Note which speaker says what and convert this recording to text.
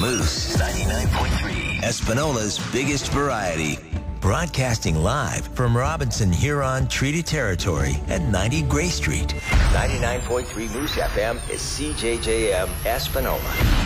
Speaker 1: Moose 99.3, Espanola's biggest variety. Broadcasting live from Robinson Huron Treaty Territory at 90 Gray Street. 99.3 Moose FM is CJJM Espanola.